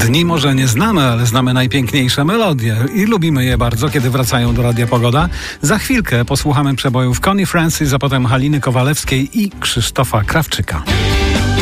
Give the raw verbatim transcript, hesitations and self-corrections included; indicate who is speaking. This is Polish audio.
Speaker 1: dni może nie znamy, ale znamy najpiękniejsze melodie i lubimy je bardzo, kiedy wracają do Radia Pogoda. Za chwilkę posłuchamy przebojów Connie Francis, a potem Haliny Kowalewskiej i Krzysztofa Krawczyka.